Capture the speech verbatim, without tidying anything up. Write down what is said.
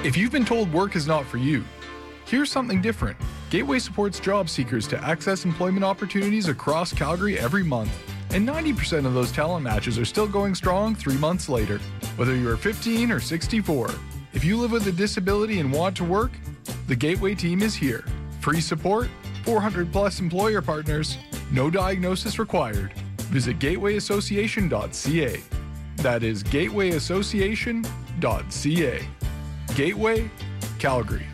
If you've been told work is not for you, here's something different. Gateway supports job seekers to access employment opportunities across Calgary every month, and ninety percent of those talent matches are still going strong three months later. Whether you're fifteen or sixty-four, if you live with a disability and want to work, the Gateway team is here. Free support, four hundred plus employer partners, no diagnosis required. Visit gateway association dot c a. That is gateway association dot c a. Gateway, Calgary.